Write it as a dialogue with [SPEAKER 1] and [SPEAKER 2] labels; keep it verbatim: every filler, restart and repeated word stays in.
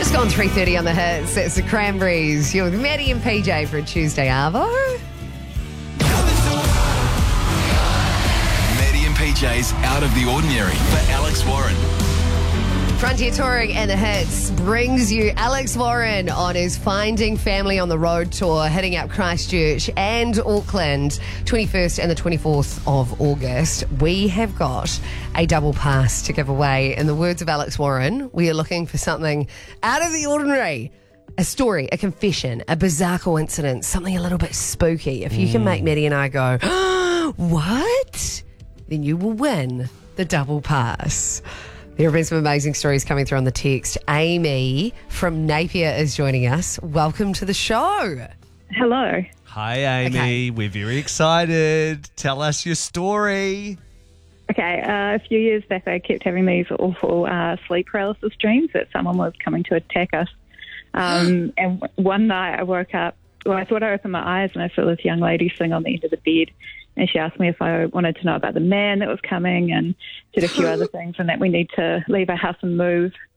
[SPEAKER 1] Just gone three thirty on the hits. It's the Cranberries. You're with Maddie and P J for a Tuesday Arvo.
[SPEAKER 2] Maddie and P J's Out of the Ordinary for Alex Warren.
[SPEAKER 1] Frontier Touring and the Hits brings you Alex Warren on his Finding Family on the Road tour, hitting up Christchurch and Auckland, twenty-first and the twenty-fourth of August. We have got a double pass to give away. In the words of Alex Warren, we are looking for something out of the ordinary. A story, a confession, a bizarre coincidence, something a little bit spooky. If you can make Maddie and I go, oh, what? Then you will win the double pass. There have been some amazing stories coming through on the text. Amy from Napier is joining us. Welcome to the show.
[SPEAKER 3] Hello.
[SPEAKER 4] Hi, Amy.
[SPEAKER 1] Okay.
[SPEAKER 4] We're very excited. Tell us your story.
[SPEAKER 3] Okay, uh, a few years back I kept having these awful uh, sleep paralysis dreams that someone was coming to attack us. Um, and one night I woke up, well, I thought I opened my eyes and I saw this young lady sitting on the end of the bed. And she asked me if I wanted to know about the man that was coming and did a few other things and that we need to leave our house and move.